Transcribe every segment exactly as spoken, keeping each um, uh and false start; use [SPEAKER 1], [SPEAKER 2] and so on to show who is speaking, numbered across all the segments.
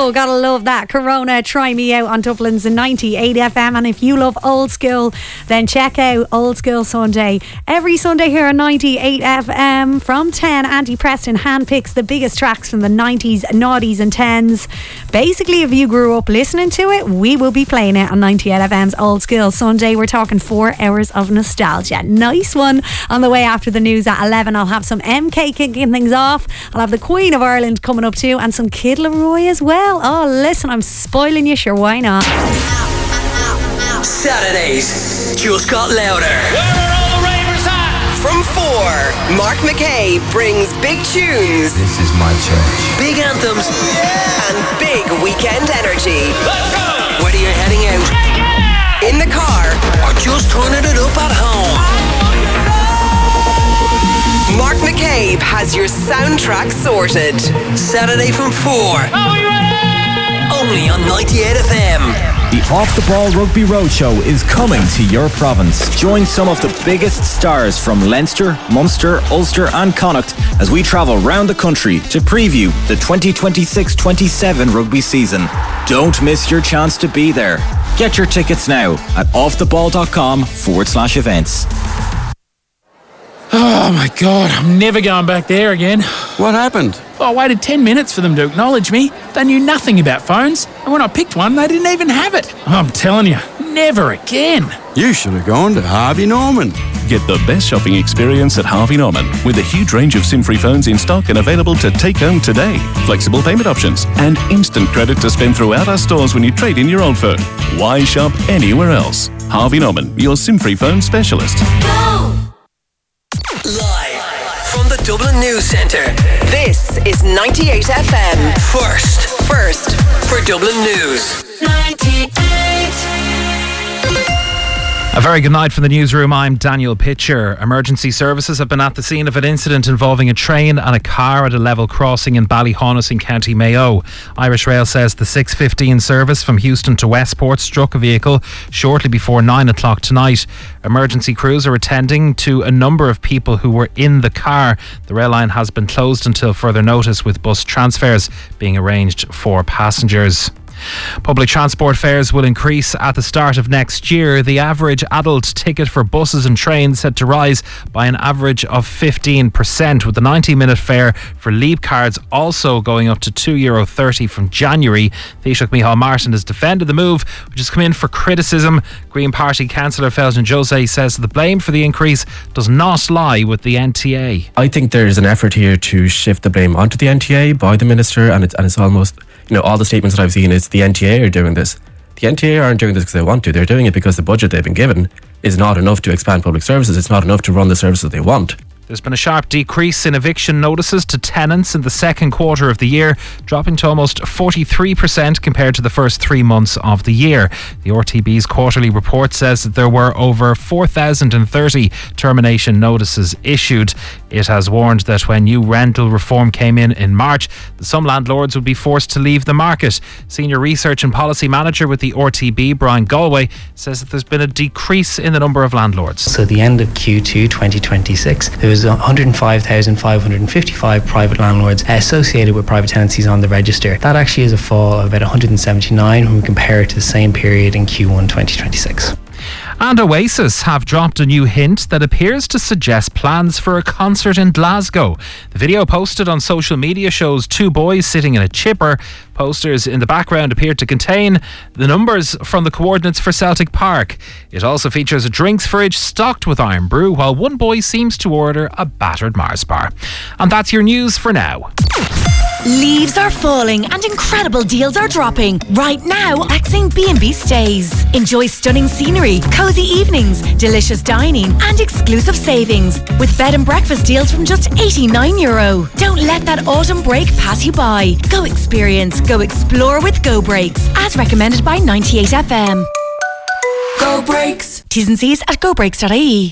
[SPEAKER 1] Oh, gotta love that. Corona, Try Me Out on Dublin's ninety-eight F M. And if you love old school, then check out Old School Sunday. Every Sunday here on ninety-eight F M from ten, Andy Preston handpicks the biggest tracks from the nineties, noughties and tens. Basically, if you grew up listening to it, we will be playing it on ninety-eight F M's Old School Sunday. We're talking four hours of nostalgia. Nice one. On the way after the news at eleven, I'll have some M K kicking things off. I'll have the Queen of Ireland coming up too, and some Kid Laroi as well. Oh, listen, I'm spoiling you, sure, why not?
[SPEAKER 2] Saturdays just got louder.
[SPEAKER 3] Where are all the ravers at?
[SPEAKER 2] From four, Mark McKay brings big tunes.
[SPEAKER 4] This is my church.
[SPEAKER 2] Big anthems. Yeah. And big weekend energy.
[SPEAKER 3] Let's go!
[SPEAKER 2] Whether you're heading out, yeah. in the car, or just turning it up at home, Mark McCabe has your soundtrack sorted. Saturday from four.
[SPEAKER 3] Are we ready?
[SPEAKER 2] Only on ninety-eight F M.
[SPEAKER 5] The Off the Ball Rugby Roadshow is coming to your province. Join some of the biggest stars from Leinster, Munster, Ulster and Connacht as we travel round the country to preview the twenty twenty-six twenty-seven rugby season. Don't miss your chance to be there. Get your tickets now at offtheball.com forward slash events.
[SPEAKER 6] Oh my God, I'm never going back there again.
[SPEAKER 7] What happened?
[SPEAKER 6] Oh, I waited ten minutes for them to acknowledge me. They knew nothing about phones, and when I picked one, they didn't even have it. I'm telling you, never again.
[SPEAKER 7] You should have gone to Harvey Norman.
[SPEAKER 8] Get the best shopping experience at Harvey Norman with a huge range of SIM-free phones in stock and available to take home today. Flexible payment options and instant credit to spend throughout our stores when you trade in your old phone. Why shop anywhere else? Harvey Norman, your SIM-free phone specialist.
[SPEAKER 2] Go! Live from the Dublin News Centre, this is ninety-eight F M. First, first for Dublin News. ninety-eight.
[SPEAKER 9] A very good night from the newsroom. I'm Daniel Pitcher. Emergency services have been at the scene of an incident involving a train and a car at a level crossing in Ballyhonus in County Mayo. Irish Rail says the six fifteen service from Houston to Westport struck a vehicle shortly before nine o'clock tonight. Emergency crews are attending to a number of people who were in the car. The rail line has been closed until further notice, with bus transfers being arranged for passengers. Public transport fares will increase at the start of next year. The average adult ticket for buses and trains set to rise by an average of fifteen percent, with the ninety minute fare for Leap cards also going up to two euro thirty from January. Taoiseach Micheál Martin has defended the move, which has come in for criticism. Green Party Councillor Felton Jose says the blame for the increase does not lie with the N T A.
[SPEAKER 10] I think there's an effort here to shift the blame onto the N T A by the Minister, and it's, and it's almost, you know, all the statements that I've seen is the N T A are doing this. The N T A aren't doing this because they want to. They're doing it because the budget they've been given is not enough to expand public services. It's not enough to run the services they want.
[SPEAKER 9] There's been a sharp decrease in eviction notices to tenants in the second quarter of the year, dropping to almost forty-three percent compared to the first three months of the year. The R T B's quarterly report says that there were over four thousand thirty termination notices issued. It has warned that when new rental reform came in in March, that some landlords would be forced to leave the market. Senior Research and Policy Manager with the R T B, Brian Galway, says that there's been a decrease in the number of landlords.
[SPEAKER 11] So at the end of Q two twenty twenty-six, there was one hundred five thousand five hundred fifty-five private landlords associated with private tenancies on the register. That actually is a fall of about one hundred seventy-nine when we compare it to the same period in Q one twenty twenty-six.
[SPEAKER 9] And Oasis have dropped a new hint that appears to suggest plans for a concert in Glasgow. The video posted on social media shows two boys sitting in a chipper. Posters in the background appear to contain the numbers from the coordinates for Celtic Park. It also features a drinks fridge stocked with Iron Brew, while one boy seems to order a battered Mars bar. And that's your news for now.
[SPEAKER 12] Leaves are falling and incredible deals are dropping. Right now at Saint B and B Stays. Enjoy stunning scenery, cosy evenings, delicious dining and exclusive savings with bed and breakfast deals from just eighty-nine euro. Don't let that autumn break pass you by. Go experience, go explore with Go Breaks, as recommended by ninety-eight F M. Go Breaks. T's and C's at go breaks dot I E.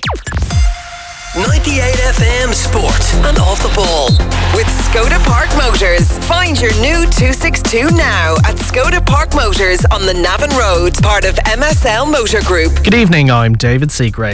[SPEAKER 2] ninety-eight F M Sport and Off the Ball with Skoda Park Motors. Find your new two sixty-two now at Skoda Park Motors on the Navan Road, part of M S L Motor Group.
[SPEAKER 13] Good evening, I'm David Seagrave.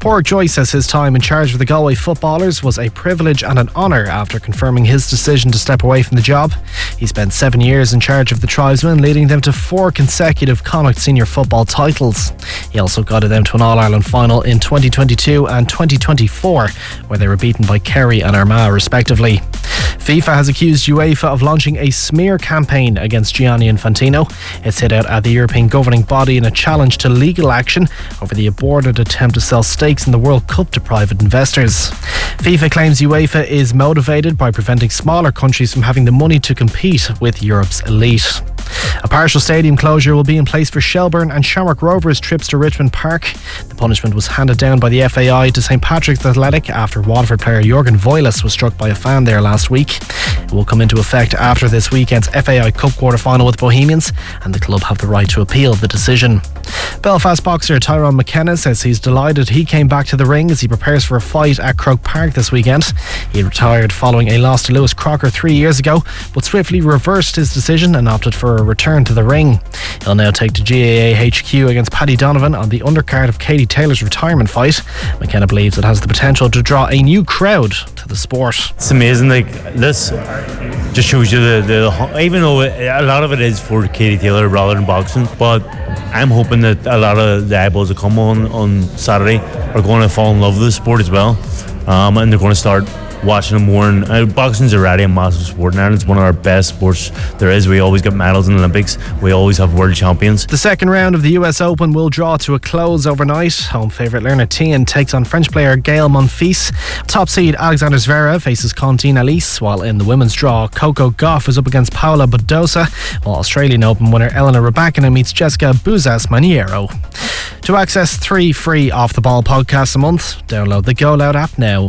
[SPEAKER 4] Pádraig Joyce says his time in charge of the Galway footballers was a privilege and an honour after confirming his decision to step away from the job. He spent seven years in charge of the Tribesmen, leading them to four consecutive Connacht senior football titles. He also guided them to an All-Ireland final in twenty twenty-two and twenty twenty-four, where they were beaten by Kerry and Armagh respectively. FIFA has accused UEFA of launching a smear campaign against Gianni Infantino. It's hit out at the European governing body in a challenge to legal action over the aborted attempt to sell stakes in the World Cup to private investors. FIFA claims UEFA is motivated by preventing smaller countries from having the money to compete with Europe's elite. A partial stadium closure will be in place for Shelbourne and Shamrock Rovers trips to Richmond Park. The punishment was handed down by the F A I to St Patrick's Athletic after Waterford player Jurgen Voiles was struck by a fan there last week. It will come into effect after this weekend's F A I Cup quarter-final with Bohemians, and the club have the right to appeal the decision. Belfast boxer Tyrone McKenna says he's delighted he came back to the ring as he prepares for a fight at Croke Park this weekend. He retired following a loss to Lewis Crocker three years ago, but swiftly reversed his decision and opted for a return to the ring. He'll now take to G A A H Q against Paddy Donovan on the undercard of Katie Taylor's retirement fight. McKenna believes it has the potential to draw a new crowd to the sport.
[SPEAKER 13] It's amazing, like this just shows you the, the even though a lot of it is for Katie Taylor rather than boxing, but I'm hoping that a lot of the eyeballs that come on on Saturday are going to fall in love with the sport as well, um, and they're going to start watching them more. And uh, boxing's already a massive sport now, and it's one of our best sports there is. We always get medals in the Olympics. We always have world champions.
[SPEAKER 4] The second round of the U S Open will draw to a close overnight. Home favourite Lerna Tien takes on French player Gaël Monfils. Top seed Alexander Zverev faces Contine Alice, while in the women's draw Coco Gauff is up against Paula Badosa, while Australian Open winner Elena Rybakina meets Jessica Bouzas Maniero. To access three free Off the Ball podcasts a month, download the Go Loud app now.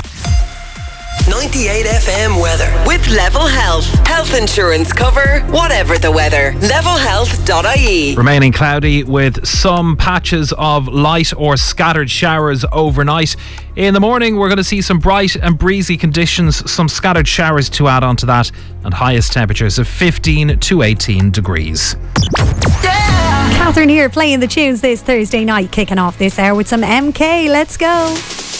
[SPEAKER 2] ninety-eight F M weather with Level Health. Health insurance cover, whatever the weather. level health dot I E.
[SPEAKER 9] Remaining cloudy with some patches of light or scattered showers overnight. In the morning, we're going to see some bright and breezy conditions, some scattered showers to add on to that, and highest temperatures of fifteen to eighteen degrees.
[SPEAKER 1] Catherine here playing the tunes this Thursday night, kicking off this hour with some M K. Let's go.